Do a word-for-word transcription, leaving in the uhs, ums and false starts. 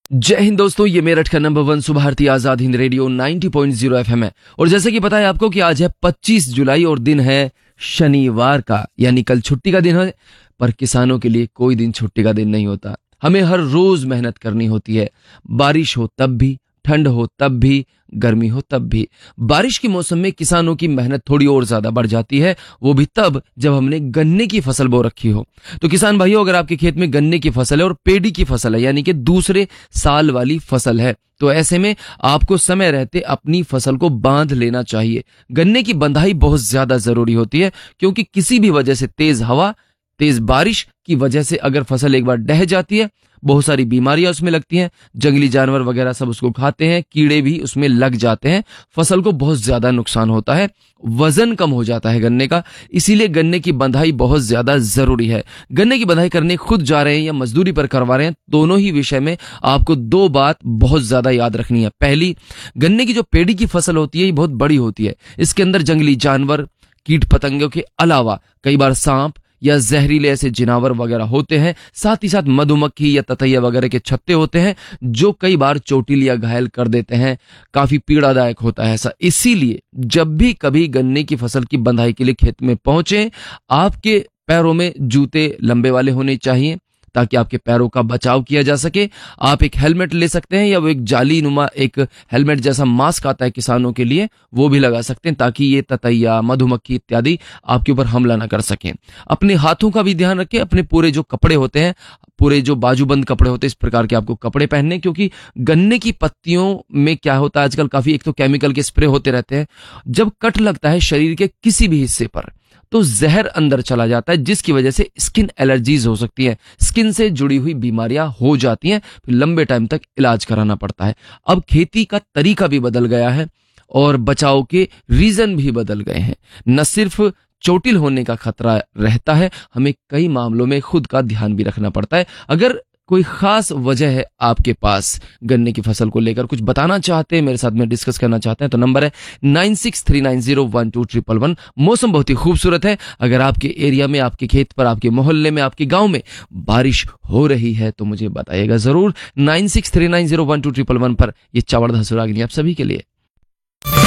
जय हिंद दोस्तों, ये मेरठ का number one Subharti Azad Hind radio नब्बे पॉइंट ज़ीरो एफएम है। और जैसे कि पता है आपको कि आज है पच्चीस जुलाई और दिन है शनिवार का, यानी कल छुट्टी का दिन है। पर किसानों के लिए कोई दिन छुट्टी का दिन नहीं होता। हमें हर रोज मेहनत करनी होती है। बारिश हो तब भी, ठंड हो तब भी, गर्मी हो तब भी। बारिश के मौसम में किसानों की मेहनत थोड़ी और ज्यादा बढ़ जाती है, वो भी तब जब हमने गन्ने की फसल बो रखी हो। तो किसान भाइयों, अगर आपके खेत में गन्ने की फसल है और पेड़ी की फसल है, यानी कि दूसरे साल वाली फसल है, तो ऐसे में आपको समय रहते अपनी फसल को बांध लेना चाहिए। गन्ने की बंधाई बहुत ज्यादा जरूरी होती है, क्योंकि किसी भी वजह से तेज हवा, तेज बारिश की वजह से अगर फसल एक बार डह जाती है, बहुत सारी बीमारियां उसमें लगती हैं। जंगली जानवर वगैरह सब उसको खाते हैं, कीड़े भी उसमें लग जाते हैं, फसल को बहुत ज्यादा नुकसान होता है, वजन कम हो जाता है गन्ने का। इसीलिए गन्ने की बंधाई बहुत ज्यादा जरूरी है। गन्ने की बंधाई करने खुद जा रहे हैं या मजदूरी पर करवा रहे हैं, दोनों ही विषय में आपको दो बात बहुत ज्यादा याद रखनी है। पहली, गन्ने की जो पेड़ी की फसल होती है ये बहुत बड़ी होती है। इसके अंदर जंगली जानवर, कीट पतंगों के अलावा कई बार सांप या जहरीले ऐसे जिनावर वगैरह होते हैं। साथ ही साथ मधुमक्खी या ततैया वगैरह के छत्ते होते हैं, जो कई बार चोटिल या घायल कर देते हैं। काफी पीड़ादायक होता है ऐसा। इसीलिए जब भी कभी गन्ने की फसल की बंधाई के लिए खेत में पहुंचे, आपके पैरों में जूते लंबे वाले होने चाहिए, ताकि आपके पैरों का बचाव किया जा सके। आप एक हेलमेट ले सकते हैं, या वो एक जाली नुमा एक हेलमेट जैसा मास्क आता है किसानों के लिए, वो भी लगा सकते हैं, ताकि ये ततैया, मधुमक्खी इत्यादि आपके ऊपर हमला ना कर सकें। अपने हाथों का भी ध्यान रखें। अपने पूरे जो कपड़े होते हैं, पूरे जो बाजूबंद कपड़े होते हैं, इस प्रकार के आपको कपड़े पहनने, क्योंकि गन्ने की पत्तियों में क्या होता है आजकल, काफी एक तो केमिकल के स्प्रे होते रहते हैं। जब कट लगता है शरीर के किसी भी हिस्से पर, तो जहर अंदर चला जाता है, जिसकी वजह से स्किन एलर्जीज हो सकती है, स्किन से जुड़ी हुई बीमारियां हो जाती हैं, फिर लंबे टाइम तक इलाज कराना पड़ता है। अब खेती का तरीका भी बदल गया है और बचाव के रीजन भी बदल गए हैं। न सिर्फ चोटिल होने का खतरा रहता है, हमें कई मामलों में खुद का ध्यान भी रखना पड़ता है। अगर कोई खास वजह है आपके पास गन्ने की फसल को लेकर, कुछ बताना चाहते हैं, मेरे साथ में डिस्कस करना चाहते हैं, तो नंबर है nine six three nine zero one two triple one. मौसम बहुत ही खूबसूरत है। अगर आपके एरिया में, आपके खेत पर, आपके मोहल्ले में, आपके गांव में बारिश हो रही है तो मुझे बताइएगा जरूर। Nine six three nine zero one two triple one पर ये चावड़ धसुरागिनी आप सभी के लिए।